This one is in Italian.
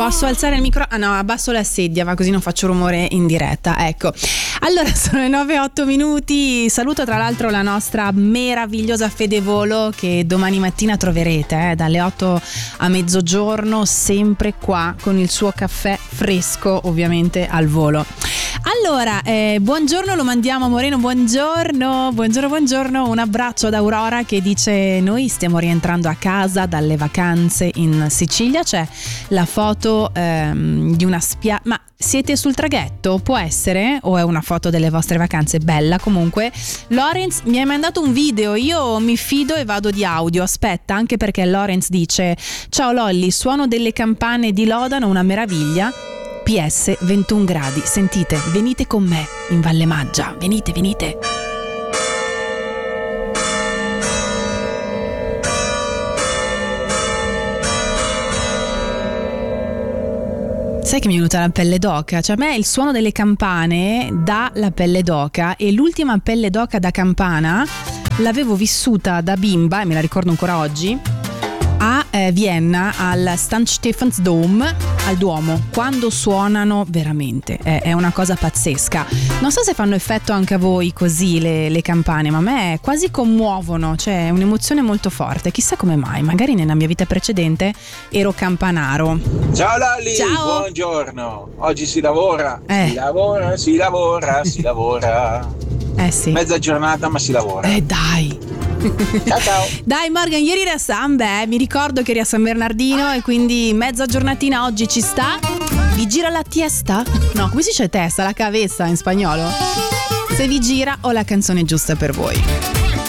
Posso alzare il micro? Ah no, abbasso la sedia, ma così non faccio rumore in diretta, ecco. Allora, sono le 9:08. Saluto tra l'altro la nostra meravigliosa Fede Volo, che domani mattina troverete dalle 8 a mezzogiorno, sempre qua con il suo caffè fresco, ovviamente al volo. Allora, buongiorno, lo mandiamo a Moreno, buongiorno, un abbraccio ad Aurora che dice: noi stiamo rientrando a casa dalle vacanze in Sicilia, c'è la foto di una spiaggia, ma siete sul traghetto? Può essere? O è una foto delle vostre vacanze? Bella comunque. Lorenz mi hai mandato un video, io mi fido e vado di audio, aspetta, anche perché Lorenz dice: ciao Lolli, suono delle campane di Lodano, una meraviglia. PS 21 gradi, sentite, venite con me in Valle Maggia, venite. Sai che mi è venuta la pelle d'oca? Cioè a me il suono delle campane dà la pelle d'oca, e l'ultima pelle d'oca da campana l'avevo vissuta da bimba, e me la ricordo ancora oggi, a Vienna al St. Stephansdom, al Duomo, quando suonano veramente è una cosa pazzesca. Non so se fanno effetto anche a voi così le campane, ma a me quasi commuovono, cioè è un'emozione molto forte, chissà come mai, magari nella mia vita precedente ero campanaro. Ciao Lolli, ciao. Buongiorno, oggi si lavora, si lavora. Sì. Mezza giornata ma si lavora. Dai. Ciao. Dai Morgan, ieri era Sambe, mi ricordo che eri a San Bernardino e quindi mezza giornatina oggi ci sta. Vi gira la testa? No, come si dice testa? La cabeza in spagnolo? Se vi gira ho la canzone giusta per voi.